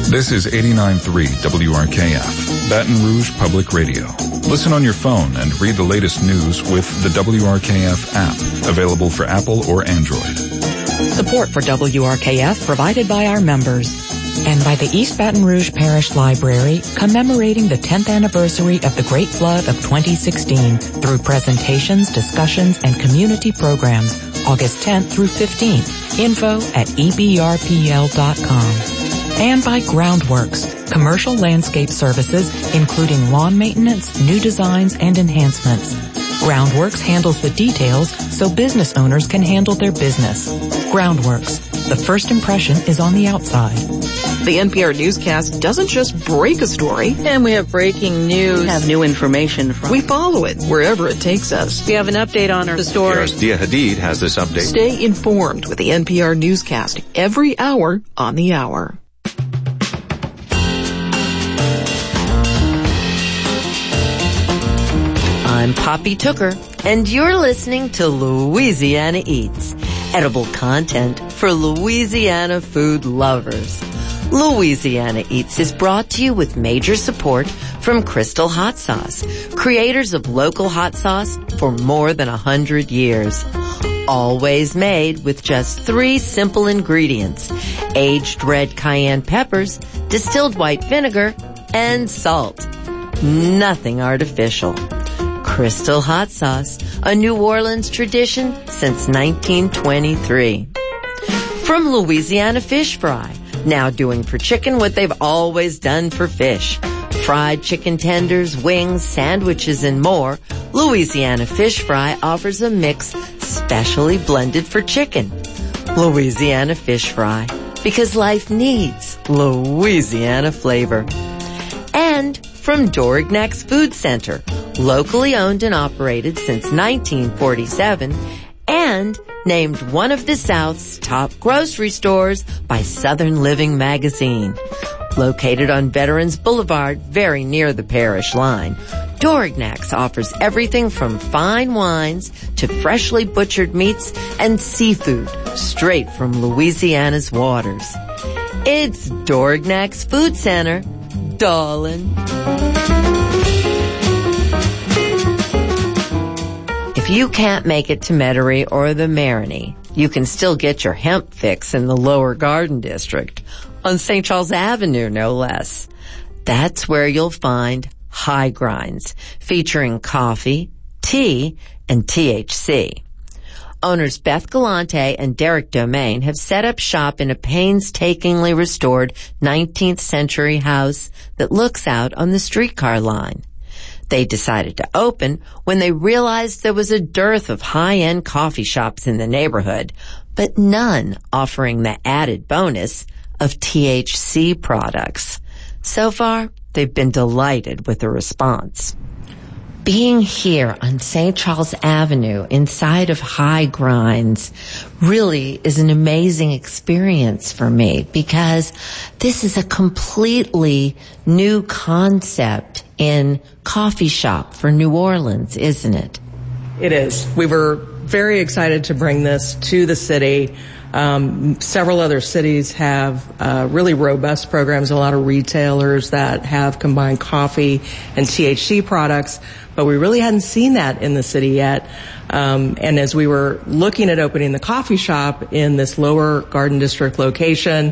This is 89.3 WRKF, Baton Rouge Public Radio. Listen on your phone and read the latest news with the WRKF app, available for Apple or Android. Support for WRKF provided by our members and by the East Baton Rouge Parish Library, commemorating the 10th anniversary of the Great Flood of 2016 through presentations, discussions, and community programs, August 10th through 15th. Info at ebrpl.com. And by Groundworks, commercial landscape services, including lawn maintenance, new designs, and enhancements. Groundworks handles the details so business owners can handle their business. Groundworks, the first impression is on the outside. The NPR newscast doesn't just break a story. And we have breaking news. We have new information from. We follow it wherever it takes us. We have an update on our story. NPR's Dia Hadid has this update. Stay informed with the NPR newscast every hour on the hour. I'm Poppy Tooker, and you're listening to Louisiana Eats, edible content for Louisiana food lovers. Louisiana Eats is brought to you with major support from Crystal Hot Sauce, creators of local hot sauce for more than 100 years. Always made with just 3 simple ingredients: aged red cayenne peppers, distilled white vinegar, and salt. Nothing artificial. Crystal Hot Sauce, a New Orleans tradition since 1923. From Louisiana Fish Fry, now doing for chicken what they've always done for fish. Fried chicken tenders, wings, sandwiches, and more, Louisiana Fish Fry offers a mix specially blended for chicken. Louisiana Fish Fry, because life needs Louisiana flavor. And from Dorignac's Food Center, locally owned and operated since 1947, and named one of the South's top grocery stores by Southern Living magazine. Located on Veterans Boulevard, very near the parish line, Dorignac's offers everything from fine wines to freshly butchered meats and seafood straight from Louisiana's waters. It's Dorignac's Food Center, darling. If you can't make it to Metairie or the Marigny, you can still get your hemp fix in the Lower Garden District, on St. Charles Avenue, no less. That's where you'll find High Grinds, featuring coffee, tea, and THC. Owners Beth Galante and Derek Domain have set up shop in a painstakingly restored 19th century house that looks out on the streetcar line. They decided to open when they realized there was a dearth of high-end coffee shops in the neighborhood, but none offering the added bonus of THC products. So far, they've been delighted with the response. Being here on St. Charles Avenue inside of High Grinds really is an amazing experience for me, because this is a completely new concept in coffee shop for New Orleans, isn't it? It is. We were very excited to bring this to the city. Several other cities have really robust programs, a lot of retailers that have combined coffee and THC products, but we really hadn't seen that in the city yet. And as we were looking at opening the coffee shop in this Lower Garden District location,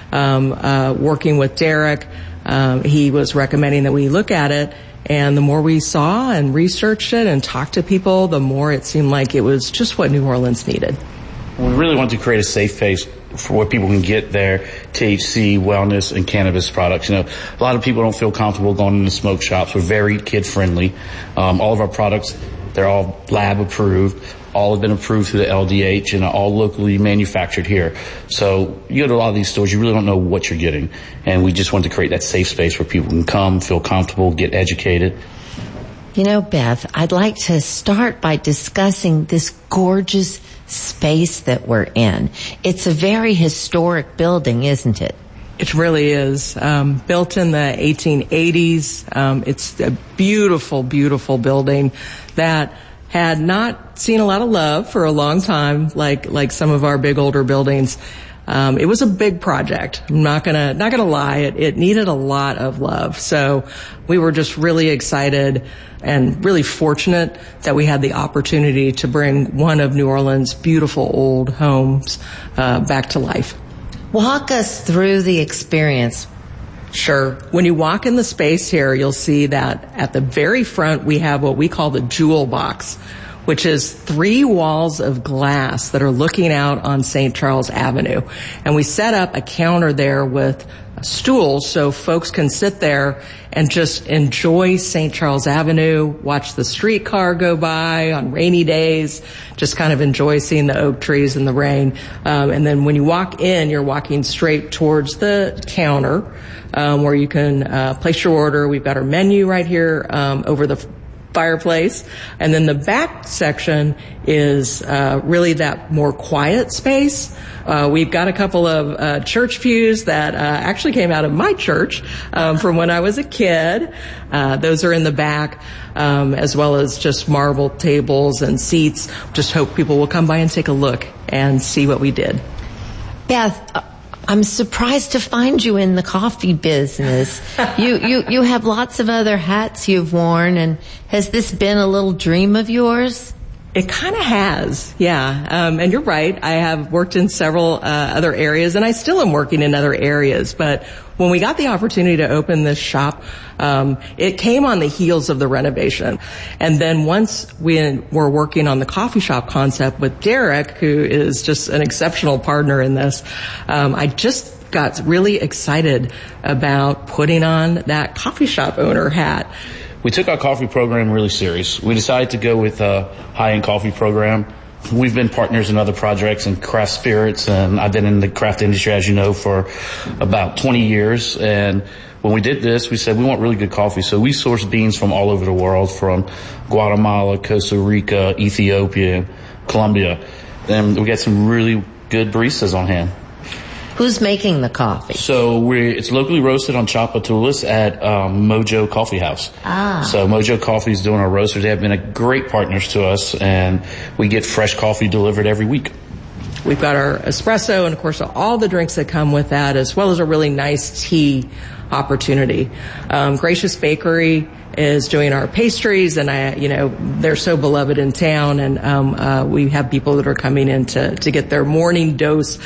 working with Derek, he was recommending that we look at it. And the more we saw and researched it and talked to people, the more it seemed like it was just what New Orleans needed. We really want to create a safe place for where people can get their THC, wellness, and cannabis products. You know, a lot of people don't feel comfortable going into smoke shops. We're very kid-friendly. All of our products, they're all lab approved. All have been approved through the LDH and are all locally manufactured here. So you go to a lot of these stores, you really don't know what you're getting. And we just want to create that safe space where people can come, feel comfortable, get educated. You know, Beth, I'd like to start by discussing this gorgeous space that we're in. It's a very historic building, isn't it? It really is. Built in the 1880s. It's a beautiful, beautiful building that had not seen a lot of love for a long time, like some of our big older buildings. It was a big project. I'm not gonna lie. It needed a lot of love. So we were just really excited and really fortunate that we had the opportunity to bring one of New Orleans' beautiful old homes back to life. Walk us through the experience. Sure. When you walk in the space here, you'll see that at the very front we have what we call the jewel box, which is 3 walls of glass that are looking out on St. Charles Avenue. And we set up a counter there with stools so folks can sit there and just enjoy St. Charles Avenue, watch the streetcar go by on rainy days, just kind of enjoy seeing the oak trees in the rain. And then when you walk in, you're walking straight towards the counter, where you can place your order. We've got our menu right here over the fireplace. And then the back section is really that more quiet space. We've got a couple of church pews that actually came out of my church from when I was a kid. Those are in the back, as well as just marble tables and seats. Just hope people will come by and take a look and see what we did. Beth, I'm surprised to find you in the coffee business. You have lots of other hats you've worn, and has this been a little dream of yours? It kind of has, yeah. And you're right. I have worked in several other areas, and I still am working in other areas. But when we got the opportunity to open this shop, it came on the heels of the renovation. And then once we were working on the coffee shop concept with Derek, who is just an exceptional partner in this, I just got really excited about putting on that coffee shop owner hat. We took our coffee program really serious. We decided to go with a high-end coffee program. We've been partners in other projects and craft spirits, and I've been in the craft industry, as you know, for about 20 years. And when we did this, we said we want really good coffee. So we sourced beans from all over the world, from Guatemala, Costa Rica, Ethiopia, Colombia. And we got some really good baristas on hand. Who's making the coffee? So it's locally roasted on Tchoupitoulas at Mojo Coffee House. So Mojo Coffee is doing our roasters. They have been a great partners to us, and we get fresh coffee delivered every week. We've got our espresso and, of course, all the drinks that come with that, as well as a really nice tea opportunity. Gracious Bakery is doing our pastries, and they're so beloved in town, and we have people that are coming in to get their morning dose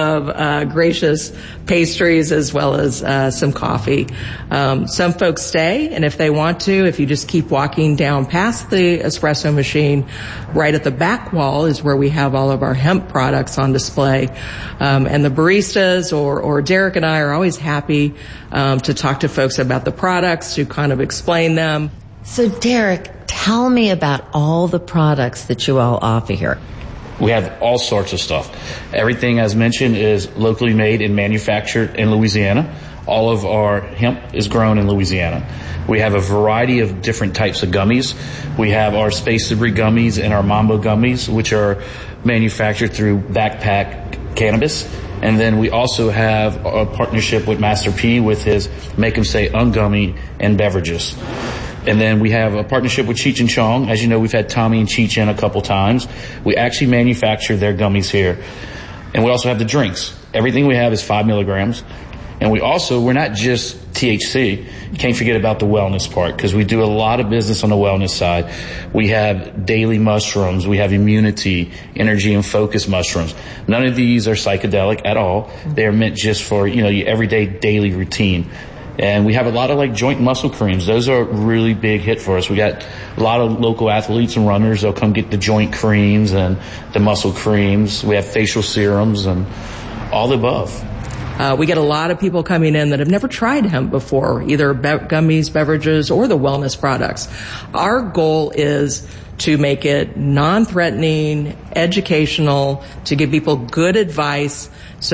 of Gracious pastries as well as some coffee. Some folks stay, and if they want to, if you just keep walking down past the espresso machine, right at the back wall is where we have all of our hemp products on display. And the baristas or Derek and I are always happy to talk to folks about the products, to kind of explain them. So Derek, tell me about all the products that you all offer here. We have all sorts of stuff. Everything, as mentioned, is locally made and manufactured in Louisiana. All of our hemp is grown in Louisiana. We have a variety of different types of gummies. We have our Space Debris gummies and our Mambo gummies, which are manufactured through Backpack Cannabis. And then we also have a partnership with Master P with his Make 'em Say Ungummy and beverages. And then we have a partnership with Cheech and Chong. As you know, we've had Tommy and Cheech in a couple times. We actually manufacture their gummies here. And we also have the drinks. Everything we have is 5 milligrams. And we're not just THC. You can't forget about the wellness part, because we do a lot of business on the wellness side. We have daily mushrooms. We have immunity, energy, and focus mushrooms. None of these are psychedelic at all. They're meant just for, your everyday daily routine. And we have a lot of joint muscle creams. Those are a really big hit for us. We got a lot of local athletes and runners. They'll come get the joint creams and the muscle creams. We have facial serums and all the above. We get a lot of people coming in that have never tried hemp before, either gummies, beverages, or the wellness products. Our goal is to make it non-threatening, educational, to give people good advice.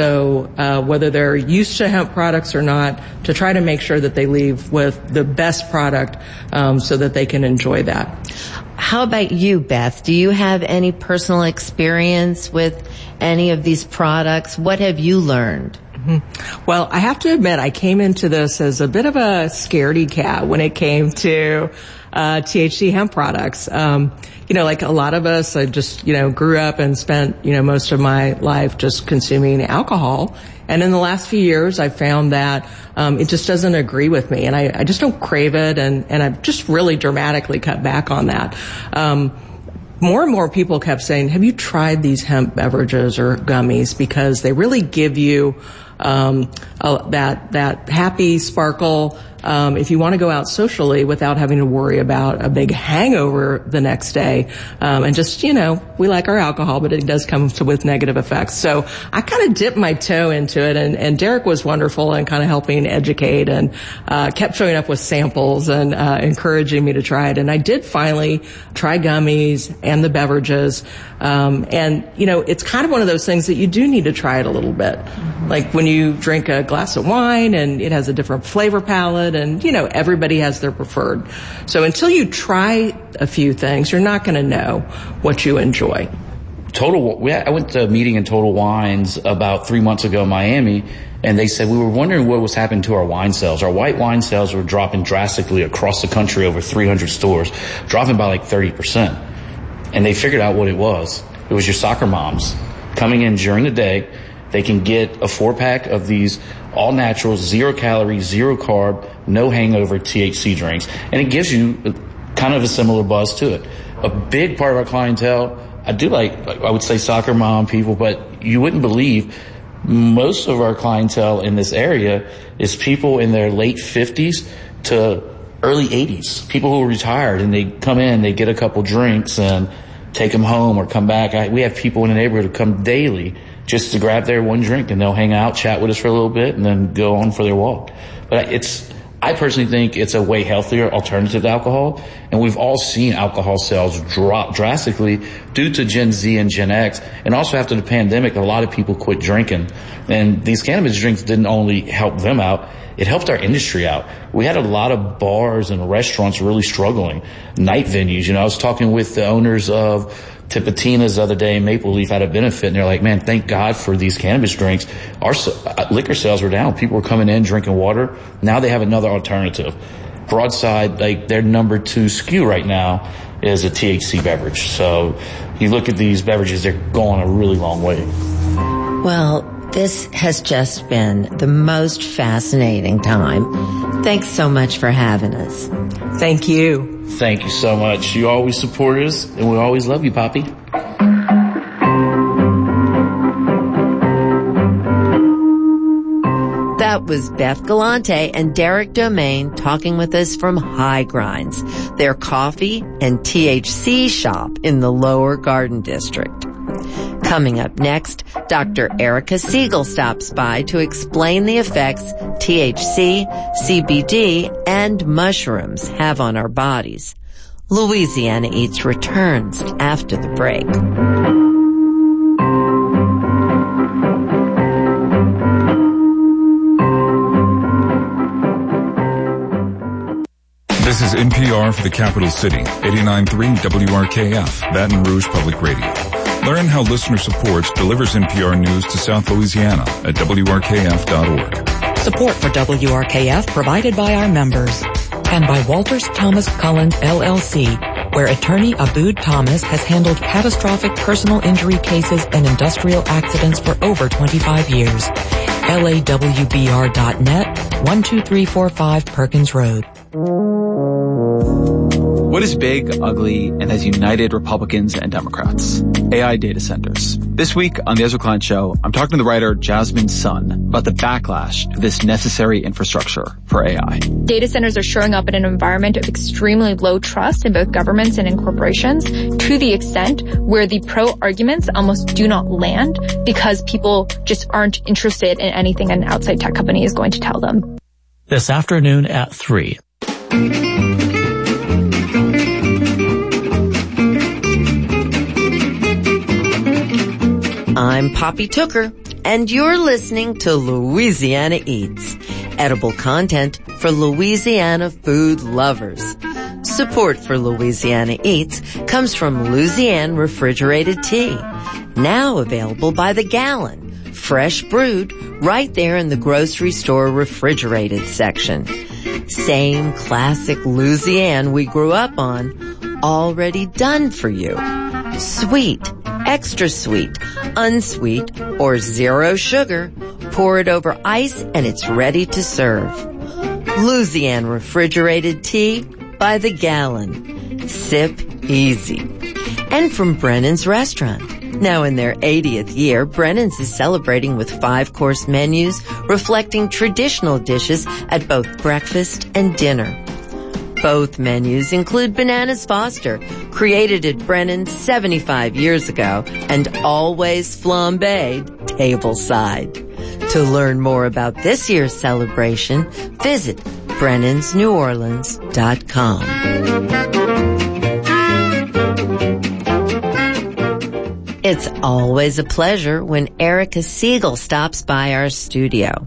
So whether they're used to hemp products or not, to try to make sure that they leave with the best product so that they can enjoy that. How about you, Beth? Do you have any personal experience with any of these products? What have you learned? Well, I have to admit, I came into this as a bit of a scaredy cat when it came to THC hemp products. Like a lot of us, I just, grew up and spent, most of my life just consuming alcohol. And in the last few years, I've found that it just doesn't agree with me, and I just don't crave it, and I've just really dramatically cut back on that. More and more people kept saying, have you tried these hemp beverages or gummies? Because they really give you that happy sparkle if you want to go out socially without having to worry about a big hangover the next day. And just, we like our alcohol, but it does come with negative effects. So I kind of dipped my toe into it, and Derek was wonderful and kind of helping educate and kept showing up with samples and encouraging me to try it. And I did finally try gummies and the beverages. It's kind of one of those things that you do need to try it a little bit. Like when you drink a glass of wine and it has a different flavor palette, and, everybody has their preferred. So until you try a few things, you're not going to know what you enjoy. I went to a meeting in Total Wines about 3 months ago in Miami, and they said we were wondering what was happening to our wine sales. Our white wine sales were dropping drastically across the country, over 300 stores, dropping by like 30%. And they figured out what it was. It was your soccer moms coming in during the day. They can get a 4-pack of these all natural, 0 calorie, 0 carb, no hangover THC drinks. And it gives you kind of a similar buzz to it. A big part of our clientele, I would say soccer mom people, but you wouldn't believe most of our clientele in this area is people in their late 50s to early 80s. People who are retired, and they come in, they get a couple drinks and take them home or come back. We have people in the neighborhood who come daily just to grab their one drink, and they'll hang out, chat with us for a little bit, and then go on for their walk. But I personally think it's a way healthier alternative to alcohol, and we've all seen alcohol sales drop drastically due to Gen Z and Gen X, and also after the pandemic, a lot of people quit drinking. And these cannabis drinks didn't only help them out, it helped our industry out. We had a lot of bars and restaurants really struggling, night venues. I was talking with the owners of Tipitina's the other day, Maple Leaf had a benefit, and they're like, man, thank God for these cannabis drinks. Our liquor sales were down. People were coming in, drinking water. Now they have another alternative. Broadside, their number 2 SKU right now is a THC beverage. So you look at these beverages, they're going a really long way. Well, this has just been the most fascinating time. Thanks so much for having us. Thank you. Thank you so much. You always support us, and we always love you, Poppy. That was Beth Galante and Derek Domain talking with us from High Grinds, their coffee and THC shop in the Lower Garden District. Coming up next, Dr. Erica Siegel stops by to explain the effects THC, CBD, and mushrooms have on our bodies. Louisiana Eats returns after the break. This is NPR for the capital city, 89.3 WRKF, Baton Rouge Public Radio. Learn how listener support delivers NPR news to South Louisiana at WRKF.org. Support for WRKF provided by our members and by Walters Thomas Cullens LLC, where attorney Abood Thomas has handled catastrophic personal injury cases and industrial accidents for over 25 years. LAWBR.net, 12345 Perkins Road. What is big, ugly, and has united Republicans and Democrats? AI data centers. This week on the Ezra Klein Show, I'm talking to the writer Jasmine Sun about the backlash to this necessary infrastructure for AI. Data centers are showing up in an environment of extremely low trust in both governments and in corporations, to the extent where the pro-arguments almost do not land because people just aren't interested in anything an outside tech company is going to tell them. This afternoon at 3. I'm Poppy Tooker, and you're listening to Louisiana Eats, edible content for Louisiana food lovers. Support for Louisiana Eats comes from Louisiana Refrigerated Tea, now available by the gallon, fresh brewed, right there in the grocery store refrigerated section. Same classic Louisiana we grew up on, already done for you. Sweet, extra sweet, unsweet, or zero sugar. Pour it over ice and it's ready to serve. Louisiana refrigerated tea by the gallon. Sip easy. And from Brennan's Restaurant. Now in their 80th year, Brennan's is celebrating with 5-course menus reflecting traditional dishes at both breakfast and dinner. Both menus include Bananas Foster, created at Brennan's 75 years ago, and always flambéed tableside. To learn more about this year's celebration, visit Brennan'sNewOrleans.com. It's always a pleasure when Erica Siegel stops by our studio.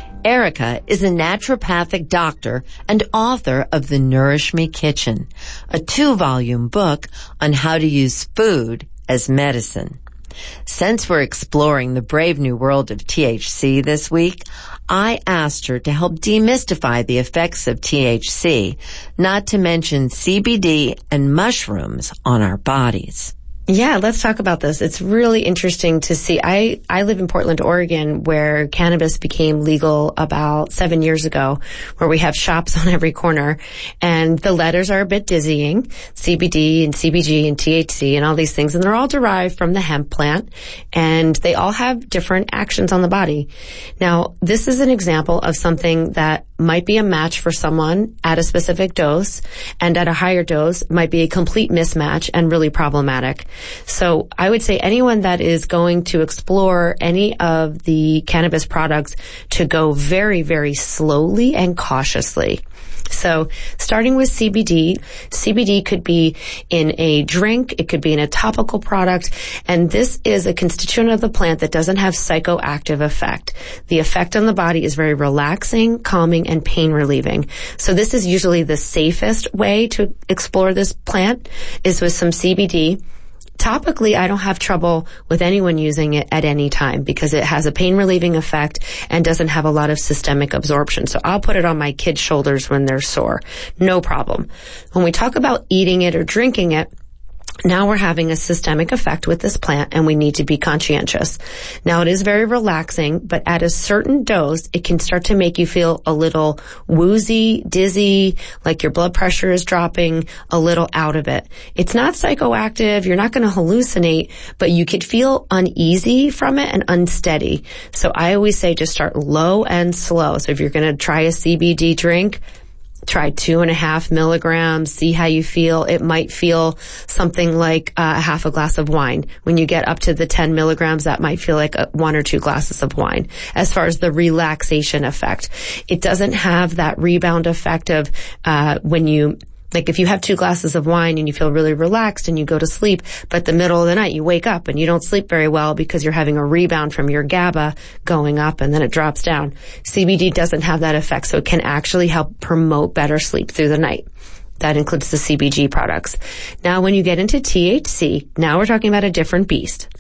Erica is a naturopathic doctor and author of The Nourish Me Kitchen, a 2-volume book on how to use food as medicine. Since we're exploring the brave new world of THC this week, I asked her to help demystify the effects of THC, not to mention CBD and mushrooms on our bodies. Yeah, let's talk about this. It's really interesting to see. I live in Portland, Oregon, where cannabis became legal about 7 years ago, where we have shops on every corner, and the letters are a bit dizzying, CBD and CBG and THC and all these things, and they're all derived from the hemp plant, and they all have different actions on the body. Now, this is an example of something that might be a match for someone at a specific dose, and at a higher dose might be a complete mismatch and really problematic. So I would say anyone that is going to explore any of the cannabis products to go very, very slowly and cautiously. So starting with CBD, CBD could be in a drink, it could be in a topical product, and this is a constituent of the plant that doesn't have psychoactive effect. The effect on the body is very relaxing, calming, and pain relieving. So this is usually the safest way to explore this plant is with some CBD. Topically, I don't have trouble with anyone using it at any time because it has a pain-relieving effect and doesn't have a lot of systemic absorption. So I'll put it on my kids' shoulders when they're sore. No problem. When we talk about eating it or drinking it, now we're having a systemic effect with this plant and we need to be conscientious. Now it is very relaxing, but at a certain dose, it can start to make you feel a little woozy, dizzy, like your blood pressure is dropping, a little out of it. It's not psychoactive, you're not going to hallucinate, but you could feel uneasy from it and unsteady. So I always say just start low and slow. So if you're going to try a CBD drink, try 2.5 milligrams, see how you feel. It might feel something like half a glass of wine. When you get up to the 10 milligrams, that might feel like 1 or 2 glasses of wine. As far as the relaxation effect, it doesn't have that rebound effect of when you, like if you have 2 glasses of wine and you feel really relaxed and you go to sleep, but the middle of the night you wake up and you don't sleep very well because you're having a rebound from your GABA going up and then it drops down. CBD doesn't have that effect, so it can actually help promote better sleep through the night. That includes the CBG products. Now when you get into THC, now we're talking about a different beast.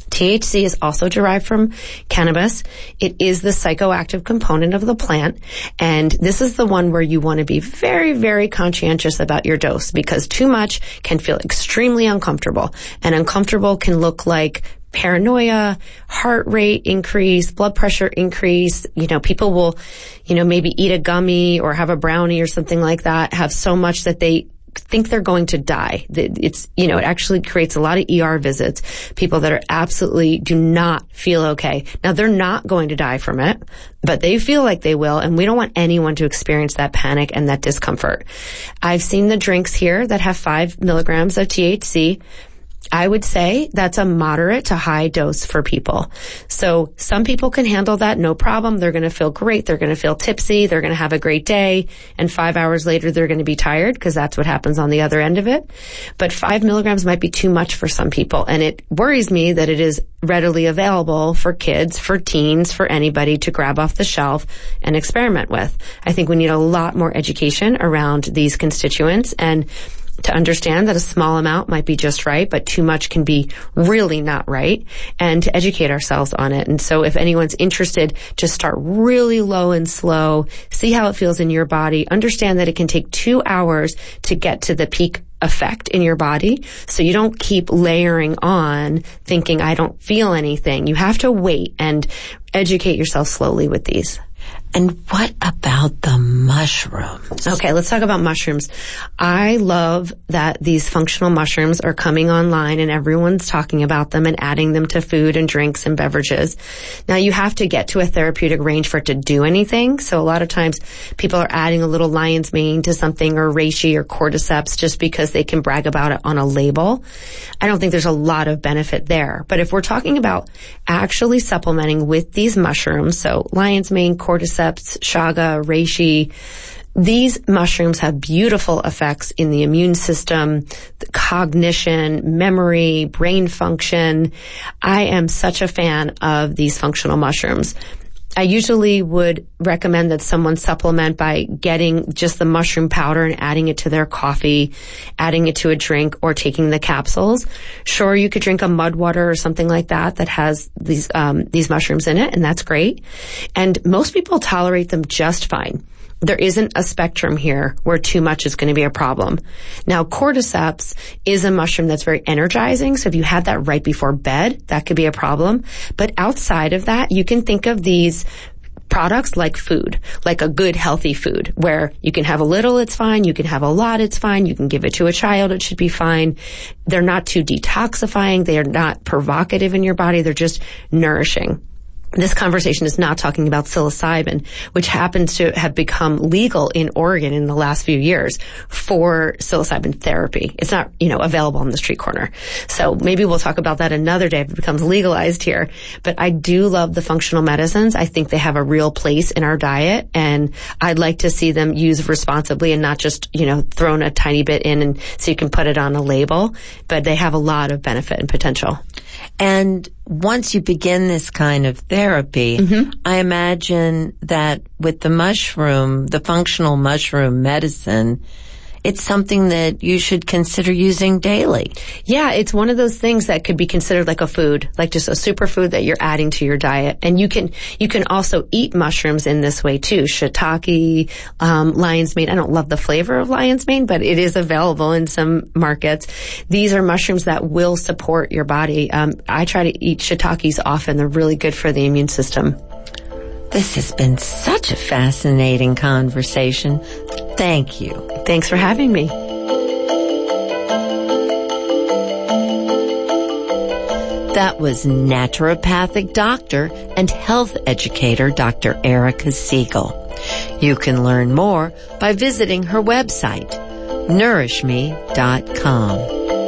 THC is also derived from cannabis. It is the psychoactive component of the plant, and this is the one where you want to be very, very conscientious about your dose because too much can feel extremely uncomfortable, and uncomfortable can look like paranoia, heart rate increase, blood pressure increase. You know, people will, maybe eat a gummy or have a brownie or something like that, have so much that they think they're going to die. It actually creates a lot of ER visits. People that are absolutely do not feel okay. Now they're not going to die from it, but they feel like they will, and we don't want anyone to experience that panic and that discomfort. I've seen the drinks here that have 5 milligrams of THC. I would say that's a moderate to high dose for people. So some people can handle that, no problem. They're going to feel great. They're going to feel tipsy. They're going to have a great day. And 5 hours later, they're going to be tired because that's what happens on the other end of it. But 5 milligrams might be too much for some people. And it worries me that it is readily available for kids, for teens, for anybody to grab off the shelf and experiment with. I think we need a lot more education around these constituents. And to understand that a small amount might be just right, but too much can be really not right, and to educate ourselves on it. And so if anyone's interested, just start really low and slow, see how it feels in your body, understand that it can take 2 hours to get to the peak effect in your body. So you don't keep layering on thinking, I don't feel anything. You have to wait and educate yourself slowly with these. And what about the mushrooms? Okay, let's talk about mushrooms. I love that these functional mushrooms are coming online and everyone's talking about them and adding them to food and drinks and beverages. Now, you have to get to a therapeutic range for it to do anything. So a lot of times people are adding a little lion's mane to something, or reishi or cordyceps, just because they can brag about it on a label. I don't think there's a lot of benefit there. But if we're talking about actually supplementing with these mushrooms, so lion's mane, cordyceps, chaga, reishi, these mushrooms have beautiful effects in the immune system, cognition, memory, brain function. I am such a fan of these functional mushrooms. I usually would recommend that someone supplement by getting just the mushroom powder and adding it to their coffee, adding it to a drink, or taking the capsules. Sure, you could drink a mud water or something like that that has these mushrooms in it, and that's great. And most people tolerate them just fine. There isn't a spectrum here where too much is going to be a problem. Now, cordyceps is a mushroom that's very energizing. So if you had that right before bed, that could be a problem. But outside of that, you can think of these products like food, like a good, healthy food, where you can have a little, it's fine. You can have a lot, it's fine. You can give it to a child, it should be fine. They're not too detoxifying. They are not provocative in your body. They're just nourishing. This conversation is not talking about psilocybin, which happens to have become legal in Oregon in the last few years for psilocybin therapy. It's not, available on the street corner. So maybe we'll talk about that another day if it becomes legalized here. But I do love the functional medicines. I think they have a real place in our diet, and I'd like to see them used responsibly and not just, thrown a tiny bit in and so you can put it on a label. But they have a lot of benefit and potential. And once you begin this kind of therapy, I imagine that with the functional mushroom medicine, it's something that you should consider using daily. Yeah, it's one of those things that could be considered like a food, like just a superfood that you're adding to your diet. And you can also eat mushrooms in this way too. Shiitake, lion's mane. I don't love the flavor of lion's mane, but it is available in some markets. These are mushrooms that will support your body. I try to eat shiitakes often. They're really good for the immune system. This has been such a fascinating conversation. Thank you. Thanks for having me. That was naturopathic doctor and health educator Dr. Erica Siegel. You can learn more by visiting her website, nourishme.com.